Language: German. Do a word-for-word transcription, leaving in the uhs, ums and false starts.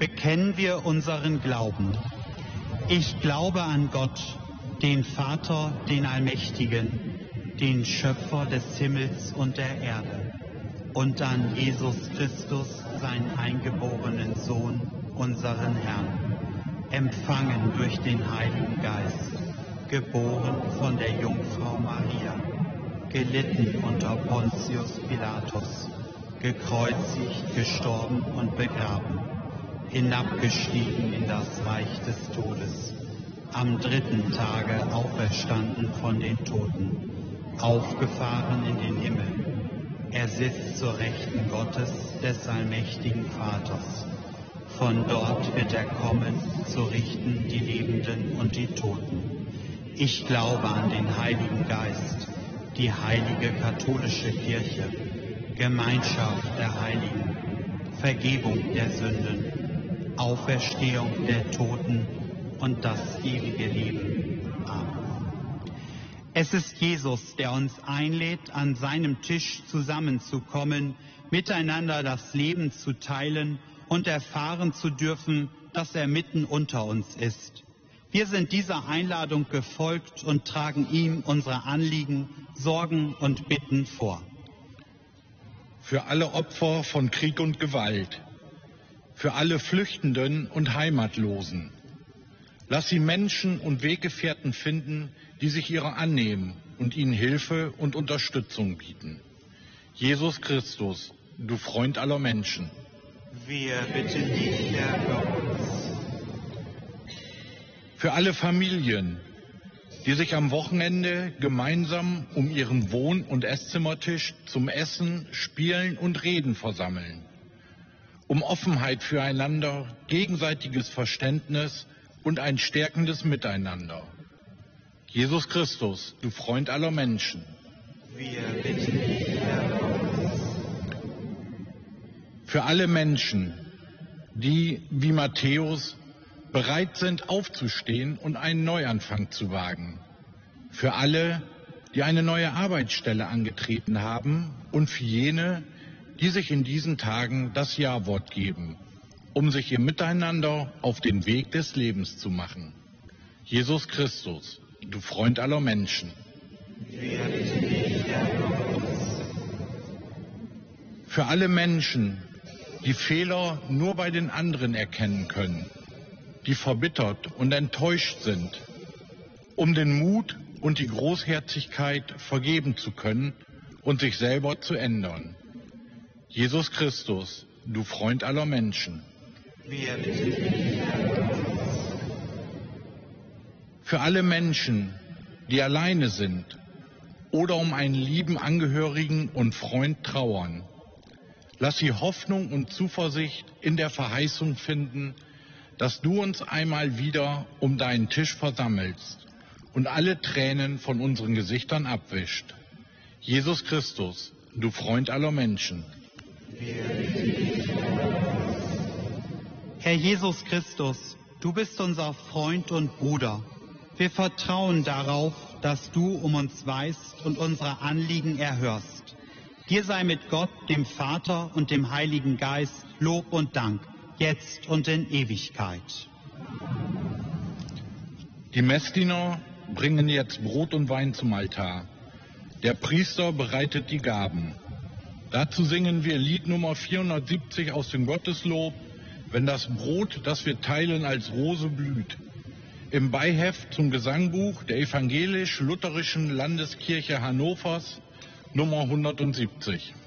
bekennen wir unseren Glauben. Ich glaube an Gott, den Vater, den Allmächtigen, den Schöpfer des Himmels und der Erde, und an Jesus Christus, seinen eingeborenen Sohn, unseren Herrn, empfangen durch den Heiligen Geist, geboren von der Jungfrau Maria, gelitten unter Pontius Pilatus, gekreuzigt, gestorben und begraben, hinabgestiegen in das Reich des Todes, am dritten Tage auferstanden von den Toten, aufgefahren in den Himmel. Er sitzt zur Rechten Gottes, des allmächtigen Vaters. Von dort wird er kommen, zu richten die Lebenden und die Toten. Ich glaube an den Heiligen Geist, die heilige katholische Kirche, Gemeinschaft der Heiligen, Vergebung der Sünden, Auferstehung der Toten und das ewige Leben. Amen. Es ist Jesus, der uns einlädt, an seinem Tisch zusammenzukommen, miteinander das Leben zu teilen und erfahren zu dürfen, dass er mitten unter uns ist. Wir sind dieser Einladung gefolgt und tragen ihm unsere Anliegen, Sorgen und Bitten vor. Für alle Opfer von Krieg und Gewalt, für alle Flüchtenden und Heimatlosen. Lass sie Menschen und Weggefährten finden, die sich ihrer annehmen und ihnen Hilfe und Unterstützung bieten. Jesus Christus, du Freund aller Menschen. Wir bitten dich, Herr, für uns. Für alle Familien, die sich am Wochenende gemeinsam um ihren Wohn- und Esszimmertisch zum Essen, Spielen und Reden versammeln. Um Offenheit füreinander, gegenseitiges Verständnis und ein stärkendes Miteinander. Jesus Christus, du Freund aller Menschen. Wir bitten dich, Herr, für uns. Für alle Menschen, die, wie Matthäus, bereit sind aufzustehen und einen Neuanfang zu wagen. Für alle, die eine neue Arbeitsstelle angetreten haben und für jene, die sich in diesen Tagen das Ja-Wort geben, um sich im Miteinander auf den Weg des Lebens zu machen. Jesus Christus, du Freund aller Menschen. Wir bitten dich, Herr, für uns. Für alle Menschen, die Fehler nur bei den anderen erkennen können, die verbittert und enttäuscht sind, um den Mut und die Großherzigkeit vergeben zu können und sich selber zu ändern. Jesus Christus, du Freund aller Menschen. Wir bitten dich, Herr, für uns. Für alle Menschen, die alleine sind oder um einen lieben Angehörigen und Freund trauern, lass sie Hoffnung und Zuversicht in der Verheißung finden, dass du uns einmal wieder um deinen Tisch versammelst und alle Tränen von unseren Gesichtern abwischt. Jesus Christus, du Freund aller Menschen. Herr Jesus Christus, du bist unser Freund und Bruder. Wir vertrauen darauf, dass du um uns weißt und unsere Anliegen erhörst. Dir sei mit Gott, dem Vater und dem Heiligen Geist Lob und Dank, jetzt und in Ewigkeit. Die Messdiener bringen jetzt Brot und Wein zum Altar. Der Priester bereitet die Gaben. Dazu singen wir Lied Nummer vierhundertsiebzig aus dem Gotteslob, wenn das Brot, das wir teilen, als Rose blüht. Im Beiheft zum Gesangbuch der evangelisch-lutherischen Landeskirche Hannovers, Nummer hundertsiebzig.